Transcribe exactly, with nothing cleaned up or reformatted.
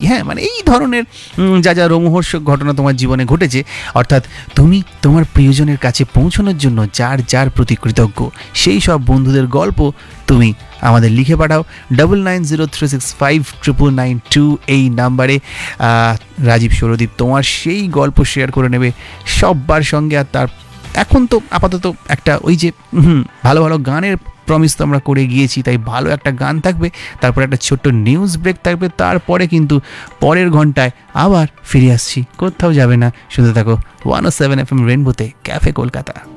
হ্যাঁ, মানে এই ধরনের যা যা রোমহর্ষক ঘটনা তোমার জীবনে ঘটেছে, অর্থাৎ তুমি তোমার প্রিয়জনের কাছে পৌঁছানোর জন্য যার যার প্রতি কৃতজ্ঞ, সেই সব বন্ধুদের গল্প তুমি আমাদের লিখে পাঠাও double nine zero three six five triple nine two এই নাম্বারে। রাজীব সৌরদীপ তোমার সেই গল্প শেয়ার করে নেবে সব্বার সঙ্গে। আর তার এখন তো আপাতত একটা ওই যে হুম ভালো ভালো গানের প্রমিস তো আমরা করে গিয়েছি, তাই ভালো একটা গান থাকবে, তারপরে একটা ছোট্ট নিউজ ব্রেক থাকবে, তারপরে কিন্তু পরের ঘন্টায় আবার ফিরে আসছি। কোথাও যাবে না, শুনতে থাকো ওয়ান ও seven F M রেনবোতে, cafe Kolkata.